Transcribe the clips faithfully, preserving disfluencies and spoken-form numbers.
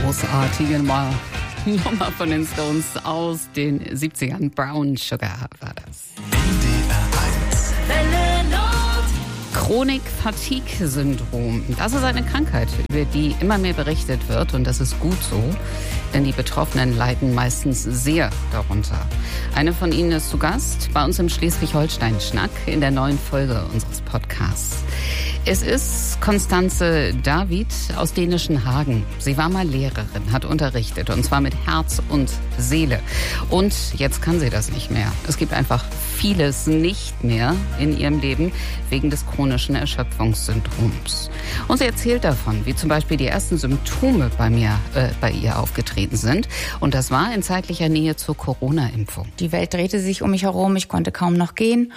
großartige Nummer, Nummer von den Stones aus den siebzigern. Brown Sugar war das. N D R eins. Welle Nord. Chronik-Fatigue-Syndrom. Das ist eine Krankheit, über die immer mehr berichtet wird, und das ist gut so, denn die Betroffenen leiden meistens sehr darunter. Eine von ihnen ist zu Gast bei uns im Schleswig-Holstein-Schnack in der neuen Folge unseres Podcasts. Es ist Constanze David aus dänischen Hagen. Sie war mal Lehrerin, hat unterrichtet, und zwar mit Herz und Seele. Und jetzt kann sie das nicht mehr. Es gibt einfach vieles nicht mehr in ihrem Leben wegen des chronischen Erschöpfungssyndroms. Und sie erzählt davon, wie zum Beispiel die ersten Symptome bei mir, äh, bei ihr aufgetreten sind. Und das war in zeitlicher Nähe zur Corona-Impfung. Die Welt drehte sich um mich herum, ich konnte kaum noch gehen.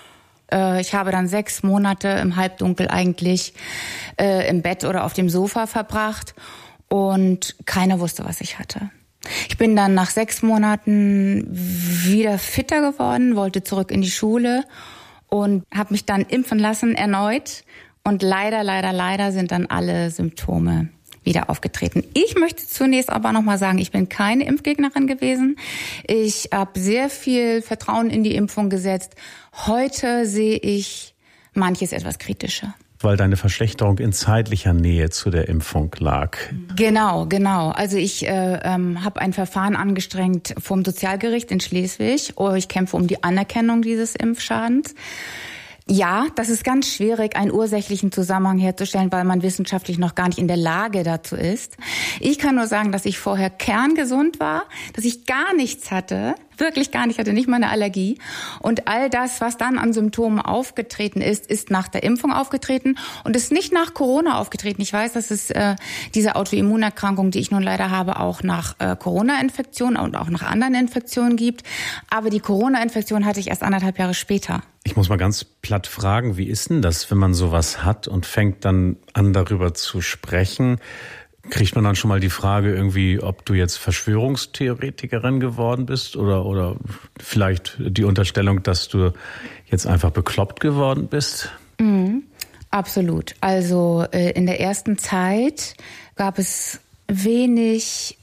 Ich habe dann sechs Monate im Halbdunkel eigentlich äh, im Bett oder auf dem Sofa verbracht und keiner wusste, was ich hatte. Ich bin dann nach sechs Monaten wieder fitter geworden, wollte zurück in die Schule und habe mich dann impfen lassen erneut. Und leider, leider, leider sind dann alle Symptome wieder aufgetreten. Ich möchte zunächst aber nochmal sagen, ich bin keine Impfgegnerin gewesen. Ich habe sehr viel Vertrauen in die Impfung gesetzt. Heute sehe ich manches etwas kritischer. Weil deine Verschlechterung in zeitlicher Nähe zu der Impfung lag. Genau, genau. Also ich äh, ähm, habe ein Verfahren angestrengt vom Sozialgericht in Schleswig. Oh, ich kämpfe um die Anerkennung dieses Impfschadens. Ja, das ist ganz schwierig, einen ursächlichen Zusammenhang herzustellen, weil man wissenschaftlich noch gar nicht in der Lage dazu ist. Ich kann nur sagen, dass ich vorher kerngesund war, dass ich gar nichts hatte, wirklich gar nicht, hatte nicht mal eine Allergie. Und all das, was dann an Symptomen aufgetreten ist, ist nach der Impfung aufgetreten und ist nicht nach Corona aufgetreten. Ich weiß, dass es äh, diese Autoimmunerkrankung, die ich nun leider habe, auch nach äh, Corona-Infektionen und auch nach anderen Infektionen gibt. Aber die Corona-Infektion hatte ich erst anderthalb Jahre später. Ich muss mal ganz platt fragen, wie ist denn das, wenn man sowas hat und fängt dann an, darüber zu sprechen? Kriegt man dann schon mal die Frage irgendwie, ob du jetzt Verschwörungstheoretikerin geworden bist oder, oder vielleicht die Unterstellung, dass du jetzt einfach bekloppt geworden bist? Mhm, absolut. Also äh, in der ersten Zeit gab es wenig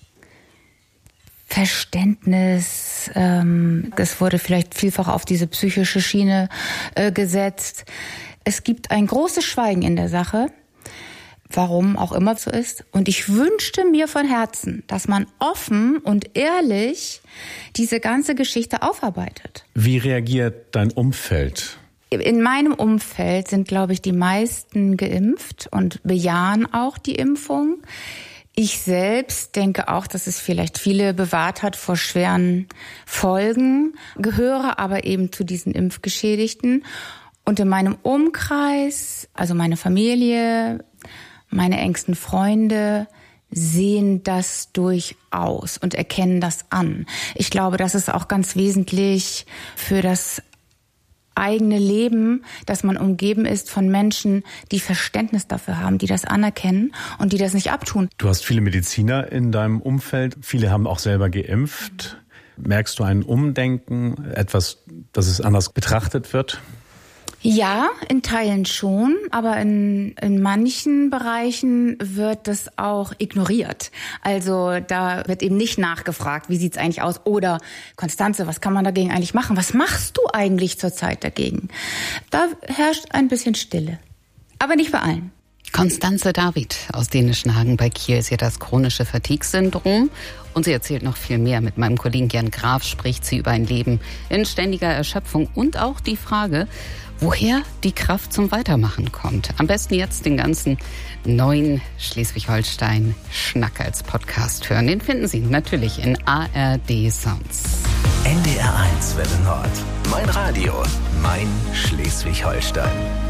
Verständnis. Ähm, es wurde vielleicht vielfach auf diese psychische Schiene äh, gesetzt. Es gibt ein großes Schweigen in der Sache, warum auch immer so ist. Und ich wünschte mir von Herzen, dass man offen und ehrlich diese ganze Geschichte aufarbeitet. Wie reagiert dein Umfeld? In meinem Umfeld sind, glaube ich, die meisten geimpft und bejahen auch die Impfung. Ich selbst denke auch, dass es vielleicht viele bewahrt hat vor schweren Folgen, gehöre aber eben zu diesen Impfgeschädigten. Und in meinem Umkreis, also meine Familie, meine engsten Freunde, sehen das durchaus und erkennen das an. Ich glaube, das ist auch ganz wesentlich für das eigene Leben, dass man umgeben ist von Menschen, die Verständnis dafür haben, die das anerkennen und die das nicht abtun. Du hast viele Mediziner in deinem Umfeld. Viele haben auch selber geimpft. Merkst du ein Umdenken, etwas, dass es anders betrachtet wird? Ja, in Teilen schon, aber in, in manchen Bereichen wird das auch ignoriert. Also da wird eben nicht nachgefragt, wie sieht's eigentlich aus? Oder, Constanze, was kann man dagegen eigentlich machen? Was machst du eigentlich zurzeit dagegen? Da herrscht ein bisschen Stille, aber nicht bei allen. Constanze David aus dänischen Hagen bei Kiel ist ja das chronische Fatigue-Syndrom. Und sie erzählt noch viel mehr. Mit meinem Kollegen Jan Graf spricht sie über ein Leben in ständiger Erschöpfung und auch die Frage, woher die Kraft zum Weitermachen kommt. Am besten jetzt den ganzen neuen Schleswig-Holstein-Schnack als Podcast hören. Den finden Sie natürlich in A R D Sounds. N D R eins Welle Nord. Mein Radio, mein Schleswig-Holstein.